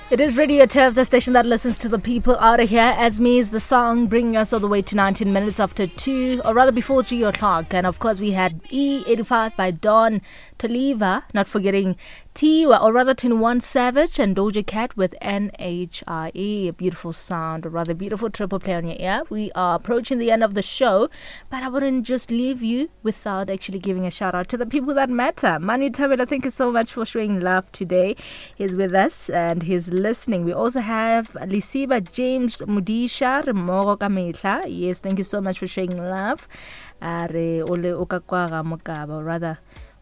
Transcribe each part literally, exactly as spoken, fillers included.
It is Radio Turf, the station that listens to the people out of here. As me is the song bringing us all the way to nineteen minutes after two, or rather before three o'clock. And of course, we had E eighty-five by Don Toliva, not forgetting Tiwa, or rather twenty-one Savage, and Doja Cat with N H I E. A beautiful sound, or rather beautiful triple play on your ear. We are approaching the end of the show, but I wouldn't just leave you without actually giving a shout out to the people that matter. Manu Tabela, thank you so much for showing love today. He's with us and he's listening. We also have Lisiba James Mudisha Moro Kametla. Yes, thank you so much for showing love. Are ole okakwara mokaba, rather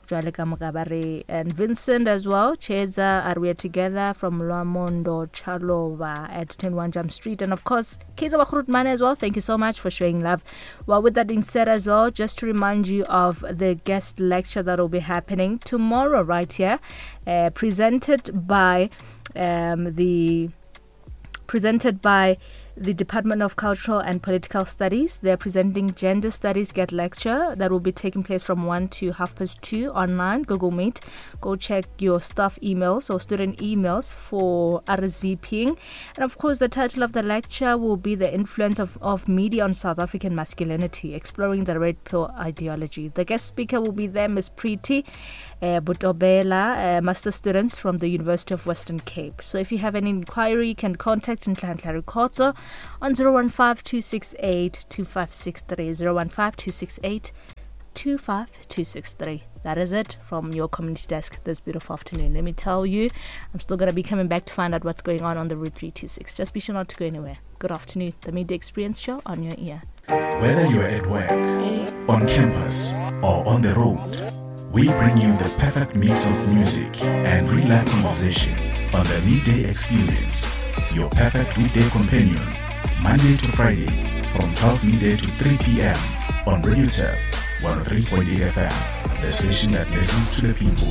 and Vincent as well. Cheza, are we together from Lamondo Charlova at twenty-one Jump Street, and of course Keza Bakrutman as well. Thank you so much for showing love. Well, with that being said as well, just to remind you of the guest lecture that will be happening tomorrow right here, uh, presented by um, the presented by the Department of Cultural and Political Studies. They're presenting Gender Studies Get Lecture that will be taking place from one to half past two online, Google Meet. Go check your staff emails or student emails for RSVPing. And of course, the title of the lecture will be The Influence of, of Media on South African Masculinity, Exploring the Red Pill Ideology. The guest speaker will be there, Miz Preeti uh, Butobela, uh, master students from the University of Western Cape. So if you have any inquiry, you can contact Nhlanhla Rikotso on zero one five two six eight two five six three, zero one five two six eight two five two six three. That is it from your community desk this beautiful afternoon. Let me tell you, I'm still going to be coming back to find out what's going on on the Route three twenty-six. Just be sure not to go anywhere. Good afternoon. The Media Experience Show on your ear. Whether you're at work, on campus, or on the road, we bring you the perfect mix of music and real-life conversation on the Midday Experience, your perfect weekday companion, Monday to Friday from twelve midday to three p.m. on Radio Turf one oh three point eight F M, the station that listens to the people.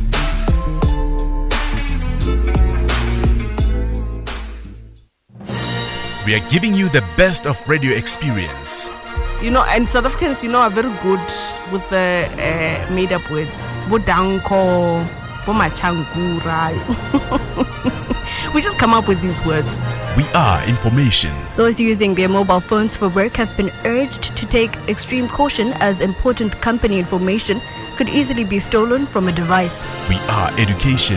We are giving you the best of radio experience. You know, and South Africans, you know, are very good with the uh, made-up words. Bodanko, Bomachangura. We just come up with these words. We are information. Those using their mobile phones for work have been urged to take extreme caution, as important company information could easily be stolen from a device. We are education.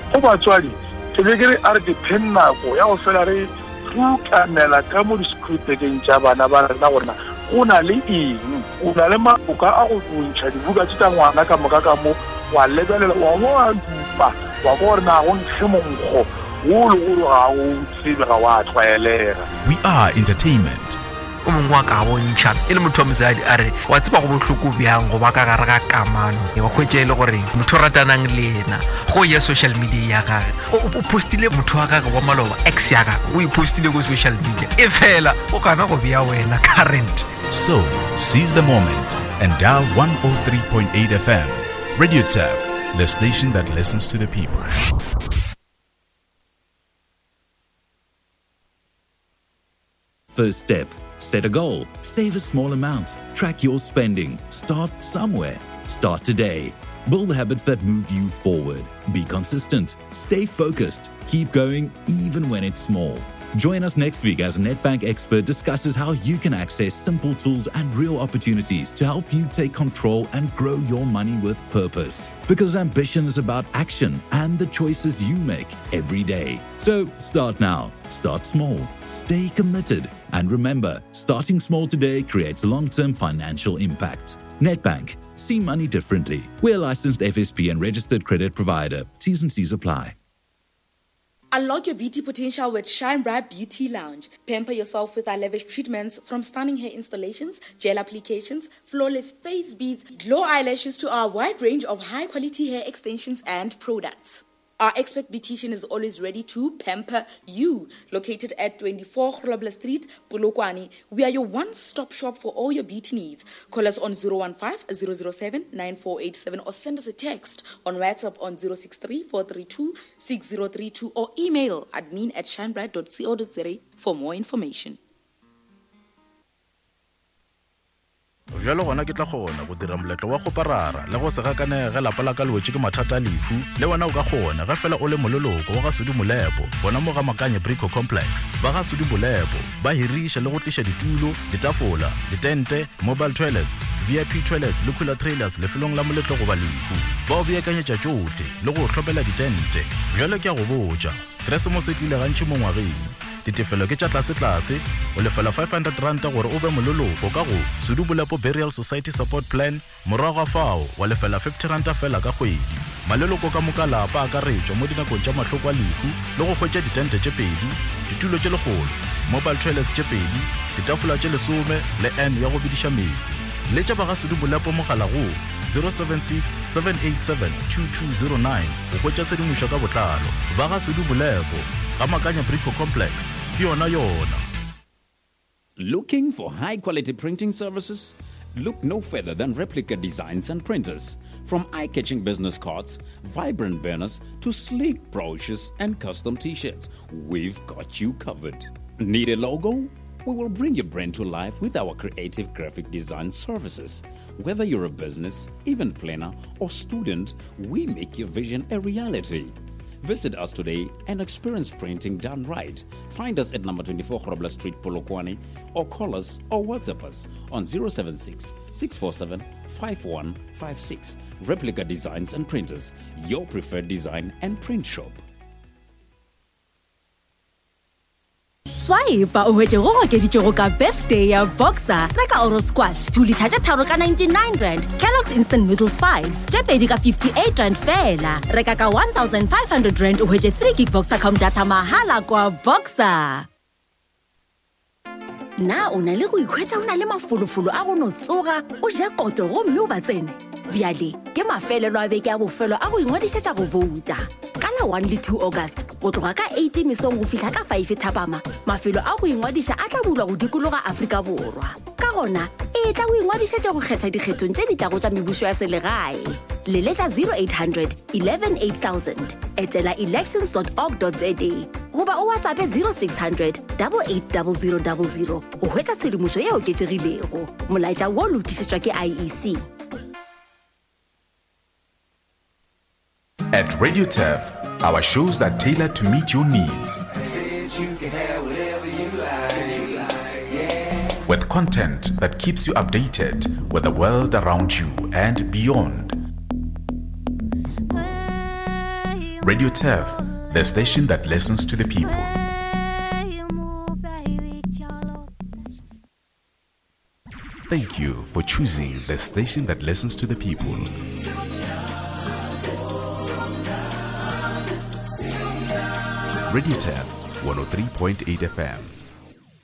Una le eng una le maboka a go tsontšha dibuka tse tsa ngwana ka moka ka mo wa lebelela wa go a dupa wa go rena go ntshe monkgo wo le go ga o tsebe ga wa tlwaelega. We are entertainment. O mongwe wa ka bontšha e le motho wa mosadi a re wa tseba go bohloko bjang go ba ka gare ga kamano wa khwetša e le gore motho ratanang le ena go ya social media ya gage o postile motho wa gage wa maloba ex ya gage o ipostile go social media e fela o kana go bia wena current. So seize the moment and dial one oh three point eight F M. Radio Turf, the station that listens to the people. First step. Set a goal. Save a small amount. Track your spending. Start somewhere. Start today. Build habits that move you forward. Be consistent. Stay focused. Keep going even when it's small. Join us next week as a Nedbank expert discusses how you can access simple tools and real opportunities to help you take control and grow your money with purpose. Because ambition is about action and the choices you make every day. So start now. Start small. Stay committed. And remember, starting small today creates long-term financial impact. Nedbank. See money differently. We're a licensed F S P and registered credit provider. T's and C's apply. Unlock your beauty potential with Shine Bright Beauty Lounge. Pamper yourself with our lavish treatments, from stunning hair installations, gel applications, flawless face beads, glow eyelashes, to our wide range of high-quality hair extensions and products. Our expert beautician is always ready to pamper you. Located at twenty-four Grobler Street, Polokwane, we are your one-stop shop for all your beauty needs. Call us on zero one five, zero zero seven, nine four eight seven or send us a text on WhatsApp on zero six three, four three two, six zero three two or email admin at shinebright dot co dot za for more information. Jalo gona ke tla gona go dira moletlo wa go parara le go se gakanege lapa la ka lwetse ke mathata a lefu le wena o ka gona ga fela o le mololoko wa ga Sudi Molepo bona mo ga Makanye Brico Complex ba ga Sudi Molepo ba hirisha le go tlisha ditulo ditafola ditente mobile toilets V I P toilets le cooler trailers le felong la moletlo go ba lefu ba o beakanyetša tšohle le go tlhopela ditente jalo ke a go botša Christmas e tlile gantši mo ngwageng ditefelo ke tša tlase-tlase o lefela five hundred rand gore o be mololoko ka go Sudi Molepo Burial Society Support Plan morago ga fao wa lefela fifty rand fela ka kgwedi maleloko ka moka lapa a ka retšwa mo dinakong tša mahloko a lefu le go hwetša ditente tše pedi ditulo tše legolo mobile toilets tše pedi ditafola tše lesome le n ya go bediša metsi le tša ba ga Sudi Molepo mogala go zero seven six seven eight seven two two zero nine o hwetša sedimošo ka botlalo ba ga Sudi Molepo ga Makanye Brico Complex ke yona yona. Looking for high-quality printing services? Look no further than Replica Designs and Printers. From eye-catching business cards, vibrant banners, to sleek brochures and custom t-shirts, we've got you covered. Need a logo? We will bring your brand to life with our creative graphic design services. Whether you're a business, event planner, or student, we make your vision a reality. Visit us today and experience printing done right. Find us at number twenty-four Grobler Street, Polokwane, or call us or WhatsApp us on zero seven six six four seven five one five six. Replica Designs and Printers, your preferred design and print shop. Swipe o hwetše go gokeditšego ka birthday ya Boxer reka Oro Squash two liter tša tharo ka ninety-nine rand, Kellogg's Instant Noodles fives tše pedi ka fifty-eight rand fela, reka ka one thousand five hundred rand o hwetše three gig Boxer com data mahala kwa Boxer. Na o na le go ikhwetša o na le mafolofolo a go no tsoga o je koto go mme o ba tsene bjale ke mafelelo a beke a bofelo a go ingwadišetša go vouta ka la one le two August go tloga ka eight mesong go fihla ka five thapama mafelo a go ingwadiša a tla bulwa go dikologa Afrika Borwa ka gona e tla go ingwadišetša go kgetha dikgethong tše di tlago tša mebušo ya selegae le letša zero eight hundred eleven eight thousand etela elections dot org dot za goba o WhatsApp zero six hundred eight eight zero zero zero zero go hwetša tshedimošo ye oketšegilego molaetša wo lotišetšwa ke I E C. At Radio T E F, our shows are tailored to meet your needs. With content that keeps you updated with the world around you and beyond. Radio T E F, the station that listens to the people. Thank you for choosing the station that listens to the people. Radio T E F one oh three point eight F M.